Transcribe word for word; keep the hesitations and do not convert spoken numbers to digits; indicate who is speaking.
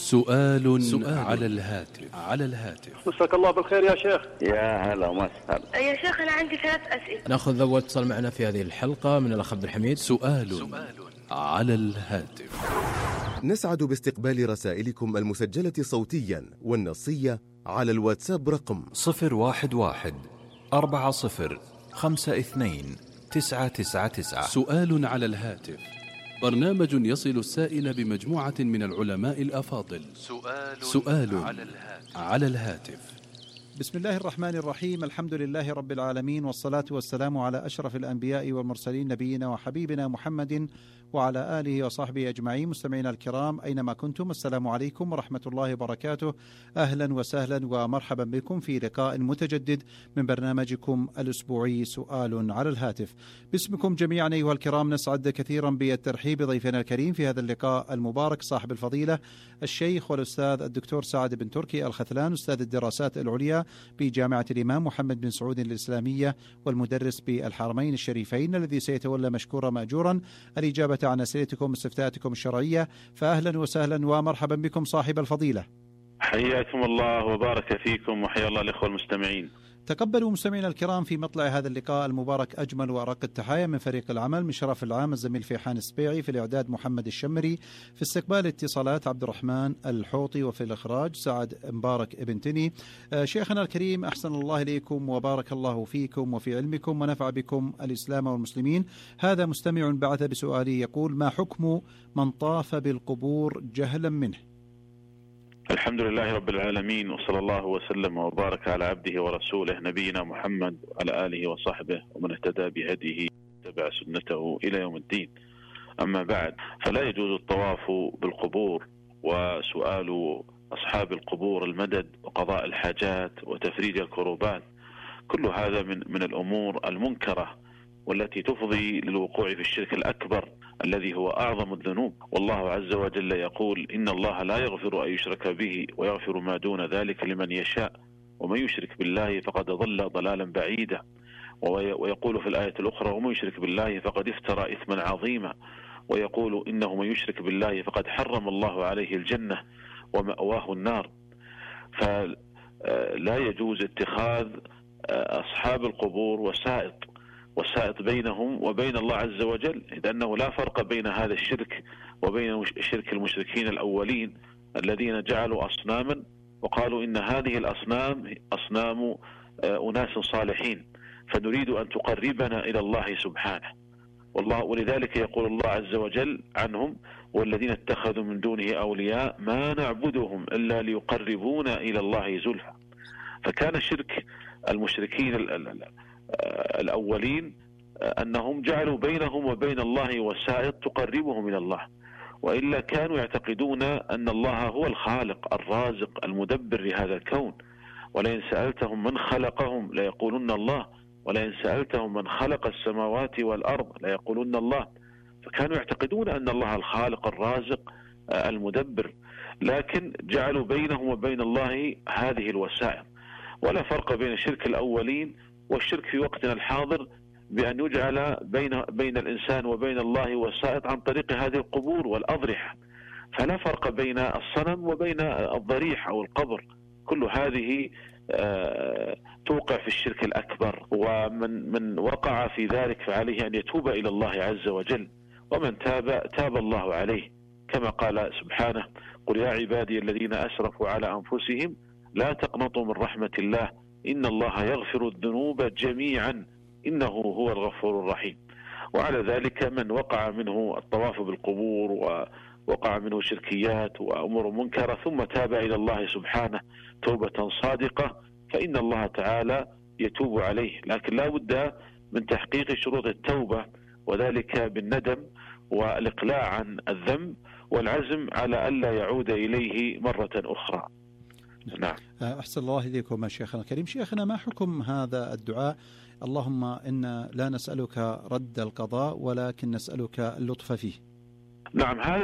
Speaker 1: سؤال, سؤال على الهاتف على الهاتف
Speaker 2: مساك الله بالخير يا شيخ.
Speaker 3: يا هلا وسهلا
Speaker 4: يا شيخ أنا عندي ثلاث أسئلة.
Speaker 5: نأخذ أول اتصال معنا في هذه الحلقة من الأخ عبد الحميد.
Speaker 1: سؤال, سؤال على الهاتف.
Speaker 6: نسعد باستقبال رسائلكم المسجلة صوتيا والنصية على الواتساب رقم
Speaker 7: صفر واحد واحد أربعة صفر خمسة اثنين تسعة تسعة تسعة.
Speaker 1: سؤال على الهاتف، برنامج يصل السائل بمجموعة من العلماء الأفاضل. سؤال, سؤال على الهاتف. على الهاتف.
Speaker 8: بسم الله الرحمن الرحيم، الحمد لله رب العالمين، والصلاة والسلام على أشرف الأنبياء والمرسلين نبينا وحبيبنا محمد وعلى آله وصحبه أجمعين. مستمعينا الكرام أينما كنتم، السلام عليكم ورحمة الله وبركاته. أهلا وسهلا ومرحبا بكم في لقاء متجدد من برنامجكم الأسبوعي سؤال على الهاتف. باسمكم جميعا أيها الكرام نسعد كثيرا بالترحيب بضيفنا الكريم في هذا اللقاء المبارك، صاحب الفضيلة الشيخ والأستاذ الدكتور سعد بن تركي الخثلان، أستاذ الدراسات العليا بجامعة الإمام محمد بن سعود الإسلامية والمدرس بالحرمين الشريفين، الذي سيتولى مشكورا مأجورا الإجابة عن أسئلتكم واستفتاءاتكم الشرعية. فأهلا وسهلا ومرحبا بكم صاحب الفضيلة.
Speaker 3: حياكم الله وبارك فيكم وحيا الله الإخوة المستمعين.
Speaker 8: تقبلوا مستمعينا الكرام في مطلع هذا اللقاء المبارك أجمل وأرق التحايا من فريق العمل، من شرف العام الزميل فيحان السبيعي، في الإعداد محمد الشمري، في استقبال الاتصالات عبد الرحمن الحوطي، وفي الإخراج سعد مبارك ابن تني. آه شيخنا الكريم، أحسن الله إليكم وبارك الله فيكم وفي علمكم ونفع بكم الإسلام والمسلمين. هذا مستمع بعث بسؤاله يقول: ما حكم من طاف بالقبور جهلا منه؟
Speaker 3: الحمد لله رب العالمين، وصلى الله وسلم وبارك على عبده ورسوله نبينا محمد وعلى آله وصحبه ومن اهتدى بهديه واتبع سنته إلى يوم الدين. أما بعد، فلا يجوز الطواف بالقبور وسؤال أصحاب القبور المدد وقضاء الحاجات وتفريج الكروبات. كل هذا من من الأمور المنكرة والتي تفضي للوقوع في الشرك الأكبر الذي هو أعظم الذنوب. والله عز وجل يقول: إن الله لا يغفر أن يشرك به ويغفر ما دون ذلك لمن يشاء ومن يشرك بالله فقد ضل ضلالا بعيدا. ويقول في الآية الأخرى: ومن يشرك بالله فقد افترى إثما عظيما. ويقول: إنه من يشرك بالله فقد حرم الله عليه الجنة ومأواه النار. فلا يجوز اتخاذ أصحاب القبور وسائط وسائط بينهم وبين الله عز وجل، لأنه لا فرق بين هذا الشرك وبين شرك المشركين الأولين الذين جعلوا أصناما وقالوا إن هذه الأصنام أصنام أناس صالحين فنريد أن تقربنا إلى الله سبحانه. والله ولذلك يقول الله عز وجل عنهم: والذين اتخذوا من دونه أولياء ما نعبدهم إلا ليقربونا إلى الله زلفى. فكان شرك المشركين الأولين أنهم جعلوا بينهم وبين الله وسائط تقربهم إلى الله، وإلا كانوا يعتقدون أن الله هو الخالق الرازق المدبر لهذا الكون. ولئن سألتهم من خلقهم ليقولن الله، ولئن سألتهم من خلق السماوات والأرض ليقولن الله. فكانوا يعتقدون أن الله الخالق الرازق المدبر، لكن جعلوا بينهم وبين الله هذه الوسائط. ولا فرق بين الشرك الأولين والشرك في وقتنا الحاضر بأن يجعل بين بين الإنسان وبين الله وسائط عن طريق هذه القبور والأضرحة. فلا فرق بين الصنم وبين الضريح أو القبر. كل هذه توقع في الشرك الأكبر، ومن من وقع في ذلك فعليه أن يتوب إلى الله عز وجل، ومن تاب تاب الله عليه، كما قال سبحانه: قل يا عبادي الذين أسرفوا على أنفسهم لا تقنطوا من رحمة الله إن الله يغفر الذنوب جميعا إنه هو الغفور الرحيم. وعلى ذلك من وقع منه الطواف بالقبور ووقع منه شركيات وأمور منكرة ثم تاب إلى الله سبحانه توبة صادقة فإن الله تعالى يتوب عليه، لكن لا بد من تحقيق شروط التوبة، وذلك بالندم والإقلاع عن الذنب والعزم على ألا يعود إليه مرة أخرى. نعم.
Speaker 8: أحسن الله إليكم شيخنا الكريم. شيخنا، ما حكم هذا الدعاء: اللهم إنا لا نسألك رد القضاء ولكن نسألك اللطف فيه؟
Speaker 3: نعم، هذا